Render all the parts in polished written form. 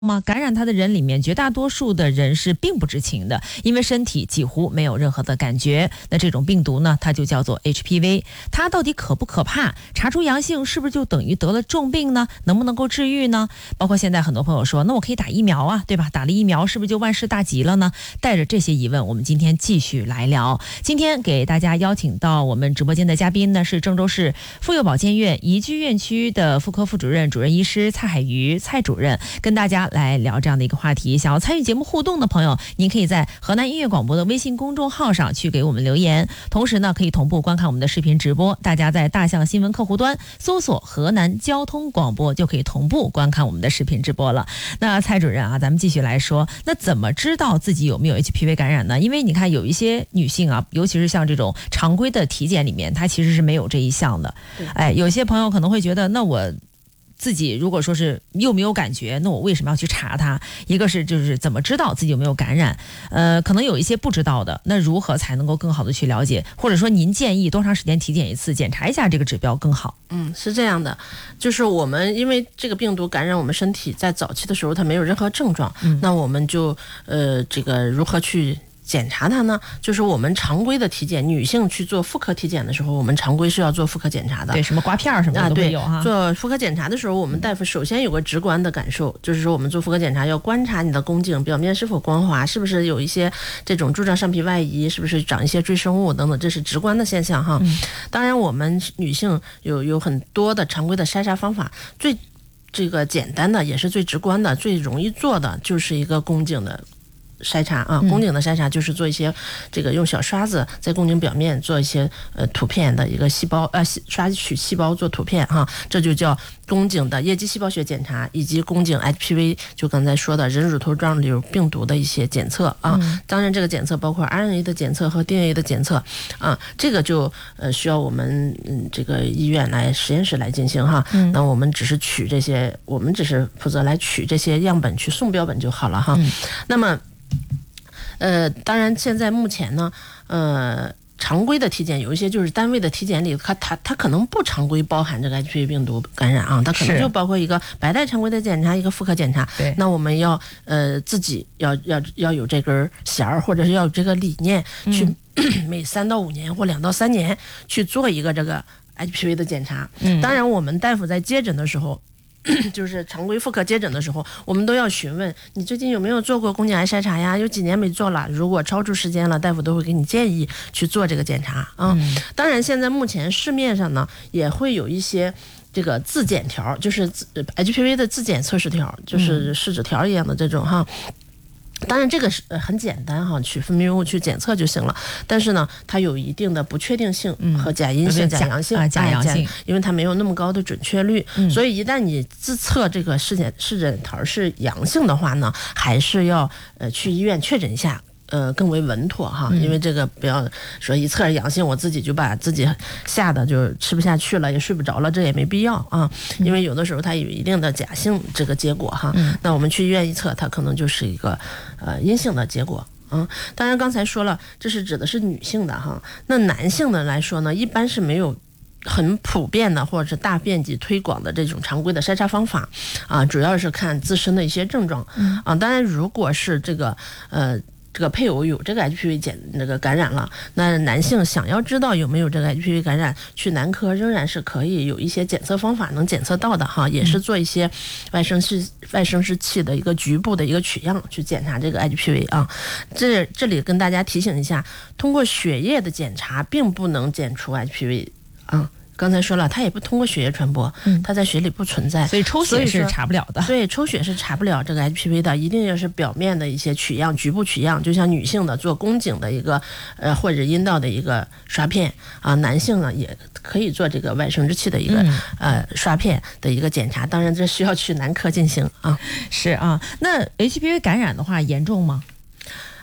感染它的人里面，绝大多数的人是并不知情的，因为身体几乎没有任何的感觉。那这种病毒呢，它就叫做 HPV。它到底可不可怕？查出阳性是不是就等于得了重病呢？能不能够治愈呢？包括现在很多朋友说，那我可以打疫苗啊，对吧？打了疫苗是不是就万事大吉了呢？带着这些疑问，我们今天继续来聊。今天给大家邀请到我们直播间的嘉宾呢，是郑州市妇幼保健院怡居院区的妇科副主任、主任医师蔡海瑜蔡主任，跟大家来聊这样的一个话题。想要参与节目互动的朋友，您可以在河南音乐广播的微信公众号上去给我们留言，同时呢可以同步观看我们的视频直播。大家在大象新闻客户端搜索河南交通广播，就可以同步观看我们的视频直播了。那蔡主任啊，咱们继续来说，那怎么知道自己有没有 HPV 感染呢？因为你看有一些女性啊，尤其是像这种常规的体检里面，它其实是没有这一项的。有些朋友可能会觉得，那我自己如果说是又没有感觉，那我为什么要去查它？一个是就是怎么知道自己有没有感染，可能有一些不知道的，那如何才能够更好的去了解？或者说您建议多长时间体检一次，检查一下这个指标更好？ 是这样的，就是我们因为这个病毒感染我们身体，在早期的时候它没有任何症状，那我们就这个如何去检查它呢？就是我们常规的体检，女性去做妇科体检的时候，我们常规是要做妇科检查的。 对，什么刮片什么的都会有哈。 做妇科检查的时候，我们大夫首先有个直观的感受，就是说我们做妇科检查要观察你的宫颈表面是否光滑，是不是有一些这种柱状上皮外移，是不是长一些赘生物等等，这是直观的现象哈。当然，我们女性有很多的常规的筛查方法，最这个简单的也是最直观的、最容易做的，就是一个宫颈的筛查啊，宫颈的筛查就是做一些这个用小刷子在宫颈表面做一些图片的一个细胞刷取细胞做图片哈，这就叫宫颈的液基细胞学检查，以及宫颈 HPV 就刚才说的人乳头状瘤病毒的一些检测啊。当然这个检测包括 RNA 的检测和 DNA 的检测啊，这个就需要我们这个医院来实验室来进行哈。那我们只是取这些，我们只是负责来取这些样本去送标本就好了哈。那么当然现在目前呢常规的体检有一些就是单位的体检里它可能不常规包含这个 HPV 病毒感染啊，它可能就包括一个白带常规的检查，一个妇科检查。那我们要自己要有这根弦儿，或者是要有这个理念去每3到5年或2到3年去做一个这个 HPV 的检查。当然我们大夫在接诊的时候，就是常规妇科接诊的时候，我们都要询问你最近有没有做过宫颈癌筛查呀？有几年没做了？如果超出时间了，大夫都会给你建议去做这个检查啊。当然，现在目前市面上呢也会有一些这个自检条，就是 HPV 的自检测试条，就是试纸条一样的这种哈。当然这个是很简单哈，取分泌物去检测就行了。但是呢，它有一定的不确定性和假阴性、假阳性、 假阳性， 因为它没有那么高的准确率。所以一旦你自测这个试诊条是阳性的话呢，还是要去医院确诊一下。更为稳妥哈，因为这个不要说一测阳性，我自己就把自己吓得就吃不下去了，也睡不着了，这也没必要啊。因为有的时候它有一定的假性这个结果哈，那我们去医院一测，它可能就是一个阴性的结果。当然刚才说了，这是指的是女性的哈，那男性的来说呢，一般是没有很普遍的或者是大面积推广的这种常规的筛查方法啊，主要是看自身的一些症状啊。当然如果是这个配偶有这个 HPV 这个感染了，那男性想要知道有没有这个 HPV 感染，去男科仍然是可以有一些检测方法能检测到的哈，也是做一些外生殖器的一个局部的一个取样去检查这个 HPV 啊。这里跟大家提醒一下，通过血液的检查并不能检出 HPV 啊。刚才说了，它也不通过血液传播，它在血里不存在， 所以抽血是查不了的。 对，抽血是查不了这个 HPV 的，一定要是表面的一些取样、局部取样，就像女性的做宫颈的一个或者阴道的一个刷片啊，男性呢也可以做这个外生殖器的一个刷片的一个检查。当然，这需要去男科进行啊。 是啊，那 HPV 感染的话严重吗？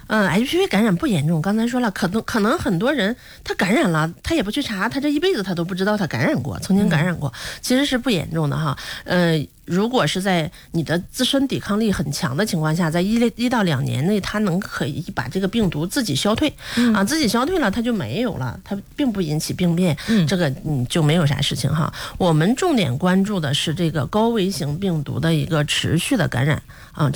HPV 感染不严重，刚才说了，可能很多人他感染了，他也不去查，他这一辈子他都不知道他感染过，曾经感染过，其实是不严重的哈。如果是在你的自身抵抗力很强的情况下，在1到2年内，它可以把这个病毒自己消退，自己消退了，它就没有了，它并不引起病变，这个就没有啥事情哈。我们重点关注的是这个高危型病毒的一个持续的感染